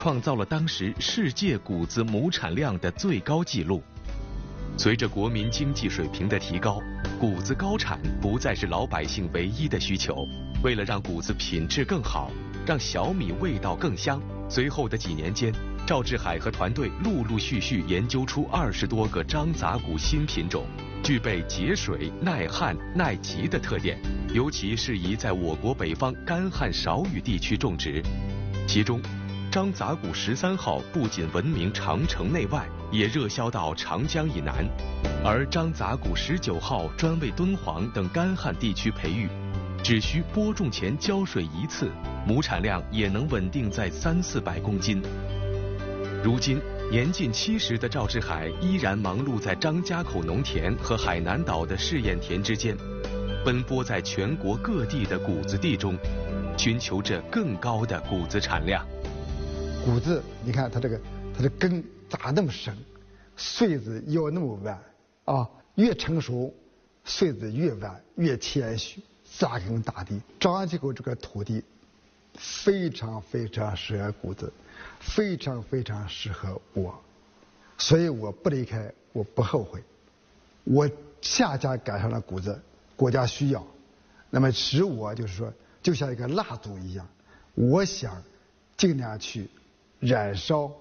创造了当时世界谷子亩产量的最高纪录。随着国民经济水平的提高，谷子高产不再是老百姓唯一的需求。为了让谷子品质更好，让小米味道更香，随后的几年间，赵志海和团队陆陆续续研究出20多个张杂谷新品种，具备节水、耐旱、耐急的特点，尤其适宜在我国北方干旱少雨地区种植。其中，张杂谷13号不仅闻名长城内外，也热销到长江以南，而张杂谷19号专为敦煌等干旱地区培育，只需播种前浇水一次，亩产量也能稳定在300-400公斤。如今年近70的赵志海依然忙碌在张家口农田和海南岛的试验田之间，奔波在全国各地的谷子地中，寻求着更高的谷子产量。 谷子，你看它的根咋那么深，穗子要那么弯啊，越成熟，穗子越弯越谦虚，扎根大地。张家口这个土地非常非常适合谷子，非常非常适合我，所以我不离开，我不后悔。我下家赶上了谷子，国家需要，那么使我就是说，就像一个蜡烛一样，我想尽量去燃烧